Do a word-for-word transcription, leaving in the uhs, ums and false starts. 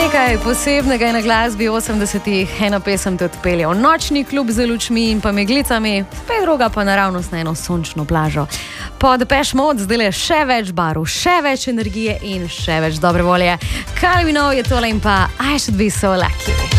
Nekaj posebnega je na glasbi osemdesetih, eno pesem te odpelje v nočni klub z lučmi in pa meglicami, spet druga pa naravnost na eno sončno plažo. Po Depeche Mode zdaj le še več barv, še več energije in še več dobre volje. Kylie Minogue je tole in pa I Should Be So Lucky.